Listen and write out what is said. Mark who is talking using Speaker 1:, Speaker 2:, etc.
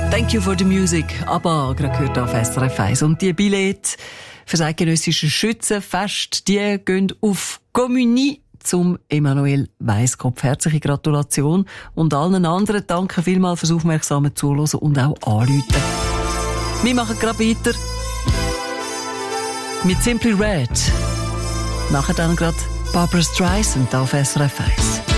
Speaker 1: Thank you for the music. Aber gerade gehört auf SRF 1. Und die Billette für das eidgenössische Schützenfest, die gehen auf Communie zum Emanuel Weisskopf. Herzliche Gratulation. Und allen anderen danke vielmals fürs aufmerksame Zuhören und auch Anrufen. Wir machen gerade weiter mit Simply Red. Nachher dann gerade Barbra Streisand auf SRF 1.